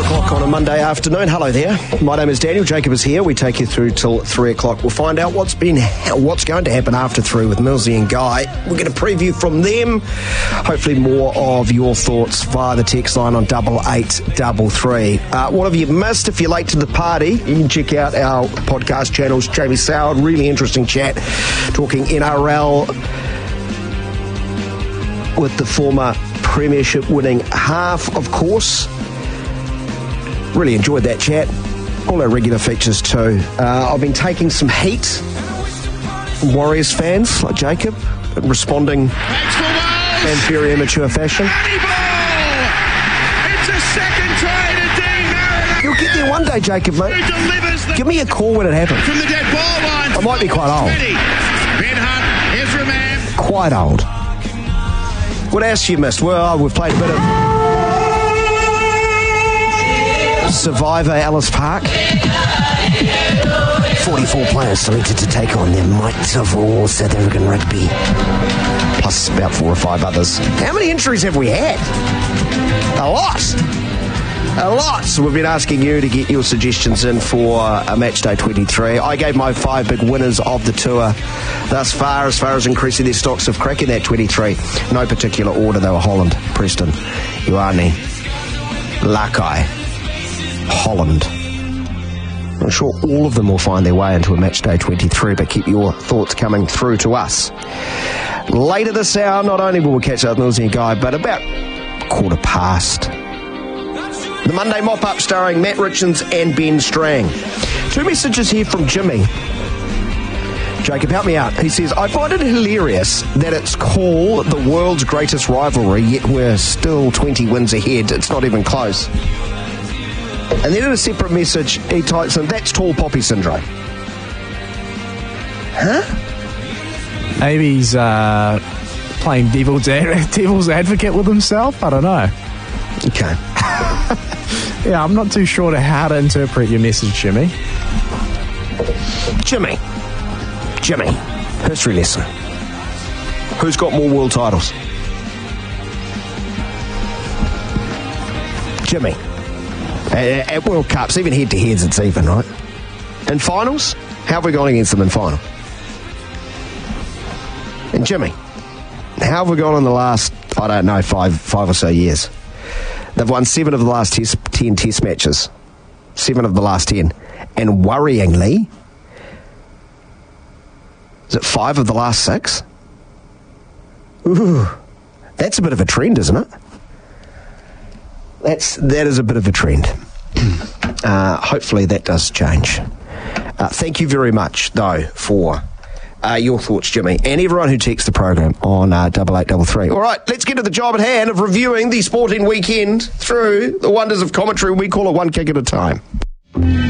o'clock on a Monday afternoon. Hello there. My name is Daniel. Jacob is here. We take you through till 3 o'clock. We'll find out what's going to happen after 3 with Millsy and Guy. We're going to preview from them. Hopefully more of your thoughts via the text line on 8833. What have you missed? If you're late to the party, you can check out our podcast channels. Jamie Soward, really interesting chat, talking NRL with the former premiership winning half, of course. Really enjoyed that chat. All our regular features too. I've been taking some heat from Warriors fans like Jacob, responding in very immature fashion. It's a second try to Dean Mariner. You'll get there one day, Jacob, mate. Give me a call when it happens. From the dead ball line. I might be quite old. Ben Hunt, Ezra Mann. Quite old. What else you missed? Well, we've played a bit of Survivor Ellis Park. 44 players selected to take on their might of all South African rugby. Plus about 4 or 5 others. How many injuries have we had? A lot. So we've been asking you to get your suggestions in for a match day 23. I gave my 5 big winners of the tour thus far, as far as increasing their stocks of cracking that 23. No particular order. They were Holland, Preston, Ioane, Lakai, Holland. I'm sure all of them will find their way into a match day 23, but keep your thoughts coming through to us. Later this hour, not only will we catch up with Millsy and Guy, but about 1:15. The Monday Mop-Up starring Matt Richards and Ben Strang. 2 messages here from Jimmy. Jacob, help me out. He says, I find it hilarious that it's called the world's greatest rivalry, yet we're still 20 wins ahead. It's not even close. And then in a separate message, he types in, that's tall poppy syndrome. Huh? Maybe he's playing devil's advocate with himself. I don't know. Okay. Yeah, I'm not too sure how to interpret your message, Jimmy. Jimmy. History lesson. Who's got more world titles? Jimmy. At World Cups, even head-to-heads, it's even, right? In finals, how have we gone against them in final? And Jimmy, how have we gone in the last, I don't know, five or so years? They've won 7 of the last 10 test matches. 7 of the last 10. And worryingly, is it 5 of the last 6? Ooh, that's a bit of a trend, isn't it? That is a bit of a trend. Hopefully that does change. Thank you very much, though, for your thoughts, Jimmy, and everyone who takes the program on 8833. All right, let's get to the job at hand of reviewing the sporting weekend through the wonders of commentary. We call it one kick at a time.